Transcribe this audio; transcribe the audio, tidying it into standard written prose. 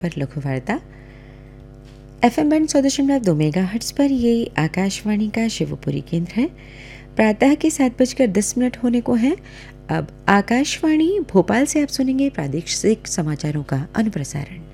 पर लघु वार्ता FM बैंड 100.2 मेगाहर्ट्ज पर ये आकाशवाणी का शिवपुरी केंद्र है। प्रातः के 7:10 होने को हैं। अब आकाशवाणी भोपाल से आप सुनेंगे प्रादेशिक समाचारों का अनुप्रसारण।